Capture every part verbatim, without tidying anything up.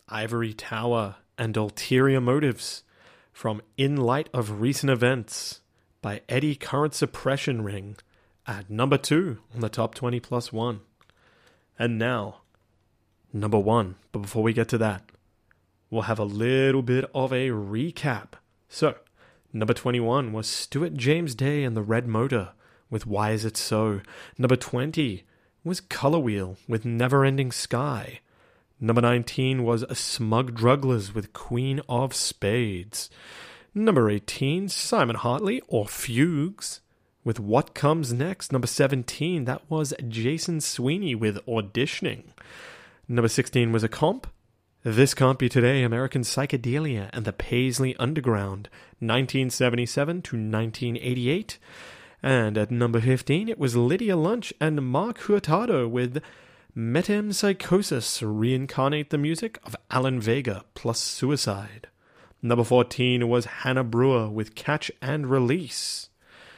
Ivory Tower and Ulterior Motives from In Light of Recent Events by Eddie Current Suppression Ring at number two on the top twenty plus one. And now, number one. But before we get to that, we'll have a little bit of a recap. So, number twenty-one was Stuart James Day and the Red Motor with Why Is It So? Number twenty was Color Wheel with Never Ending Sky. Number nineteen was Smug Drugglers with Queen of Spades. Number eighteen, Simon Hartley or Fugues with What Comes Next. Number seventeen, that was Jason Sweeney with Auditioning. Number sixteen was a comp. This Can't Be Today, American Psychedelia and the Paisley Underground, nineteen seventy-seven to nineteen eighty-eight. And at number fifteen, it was Lydia Lunch and Mark Hurtado with Metempsychosis, Reincarnate the Music of Alan Vega plus Suicide. Number fourteen was Hannah Brewer with Catch and Release.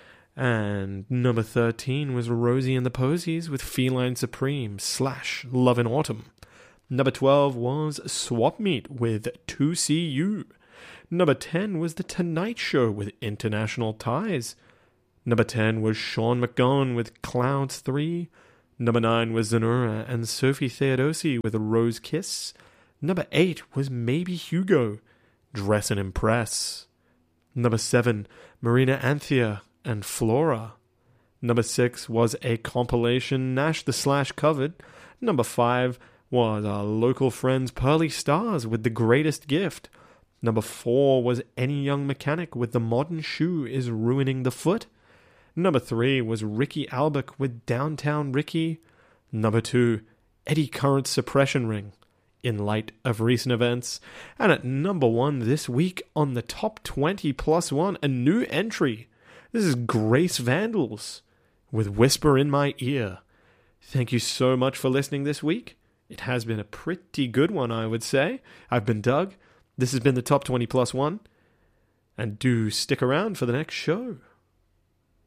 And number thirteen was Rosie and the Posies with Feline Supreme slash Love in Autumn. Number twelve was Swap Meet with two C U. Number ten was The Tonight Show with International Ties. Number ten was Sean McGowan with Clouds three. Number nine was Zanura and Sophie Theodosi with A Rose Kiss. Number eight was Maybe Hugo, Dress and Impress. Number seven, Marina Anthea and Flora. Number six was a compilation Nash the Slash covered. Number five was our local friends Pearly Stars with The Greatest Gift. Number four was Any Young Mechanic with The Modern Shoe is Ruining the Foot. Number three was Ricky Albick with Downtown Ricky. Number two, Eddie Current Suppression Ring, In Light of Recent Events. And at number one this week on the top twenty plus one, a new entry. This is Grace Vandals with Whisper in My Ear. Thank you so much for listening this week. It has been a pretty good one, I would say. I've been Doug. This has been the top twenty plus one. And do stick around for the next show.